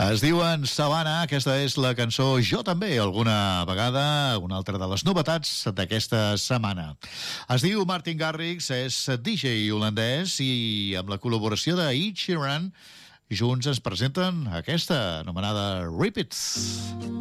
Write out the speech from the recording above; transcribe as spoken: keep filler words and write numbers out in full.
Es diuen Savannah, aquesta és la cançó Jo també, alguna vegada, una altra de les novetats d'aquesta setmana. Es diu Martin Garrix, és D J holandès i amb la col·laboració de Ed Sheeran junts ens presenten aquesta anomenada Rip It.